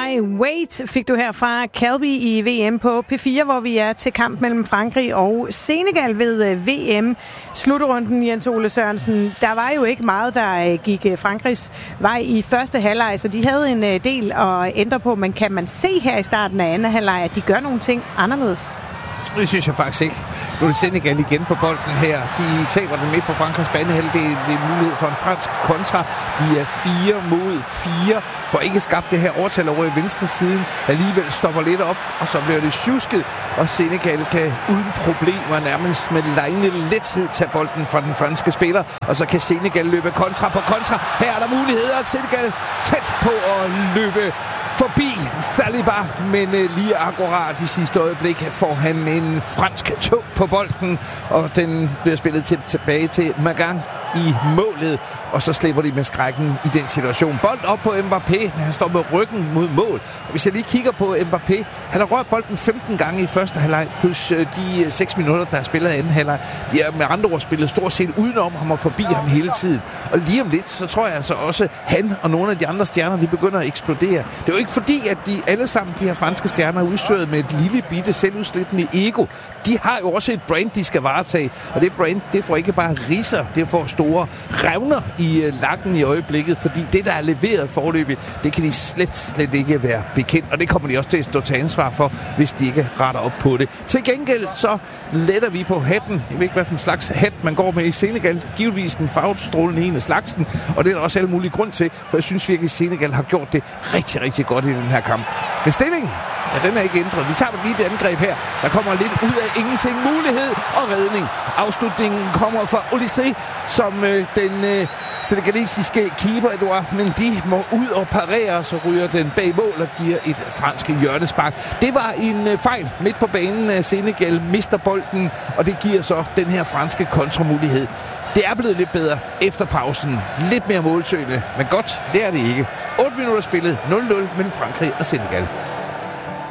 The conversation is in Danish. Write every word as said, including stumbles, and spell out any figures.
My Weight fik du her fra Calby i V M på P fire, hvor vi er til kamp mellem Frankrig og Senegal ved V M-slutrunden. Jens Ole Sørensen, der var jo ikke meget, der gik Frankrigs vej i første halvleg, så de havde en del at ændre på, men kan man se her i starten af anden halvleg, at de gør nogle ting anderledes? Det synes jeg faktisk ikke. Nu er det Senegal igen på bolden her. De taber den midt på Frankrigs banehalvdel. Det er mulighed for en fransk kontra. De er fire mod fire. For ikke skabt det her overtal over i venstre siden. Alligevel stopper lidt op, og så bliver det sjusket. Og Senegal kan uden problemer nærmest med legne lethed tage bolden fra den franske spiller. Og så kan Senegal løbe kontra på kontra. Her er der muligheder. Senegal tæt på at løbe forbi Saliba, men øh, lige akkurat i sidste øjeblik får han en fransk tog på bolden, og den bliver spillet til, tilbage til Magan i målet, og så slipper de med skrækken i den situation. Bold op på Mbappé, men han står med ryggen mod mål. Og hvis jeg lige kigger på Mbappé, han har rørt bolden femten gange i første halvleg, plus øh, de seks minutter, der er spillet i anden halvleg. De er med andre ord spillet stort set udenom ham og forbi ham hele tiden. Og lige om lidt, så tror jeg altså også, han og nogle af de andre stjerner, de begynder at eksplodere. Det er jo ikke fordi, at de alle sammen, de her franske stjerner, er udstyret med et lille bitte selvudslittende ego. De har jo også et brand, de skal varetage. Og det brand, det får ikke bare ridser, det får store revner i uh, lakken i øjeblikket, fordi det, der er leveret forløbigt, det kan de slet, slet ikke være bekendt. Og det kommer de også til at stå til ansvar for, hvis de ikke retter op på det. Til gengæld så letter vi på hatten. Jeg ved ikke, hvad for en slags hat man går med i Senegal. Givetvis den farvestrålende en af slagsen. Og det er der også alle mulige grund til, for jeg synes virkelig, at Senegal har gjort det rigtig, rigtig godt i den her kamp. Men stillingen, ja, den er ikke ændret. Vi tager lige det angreb her. Der kommer lidt ud af ingenting. Mulighed og redning. Afslutningen kommer fra Olysée, som øh, den øh, senegalesiske keeper, Edouard Mendy, må ud og parere, så ryger den bag mål og giver et fransk hjørnespark. Det var en øh, fejl midt på banen. Senegal mister bolden, og det giver så den her franske kontramulighed. Det er blevet lidt bedre efter pausen. Lidt mere målsøgende, men godt, det er det ikke. otte minutter spillet, nul nul mellem Frankrig og Senegal.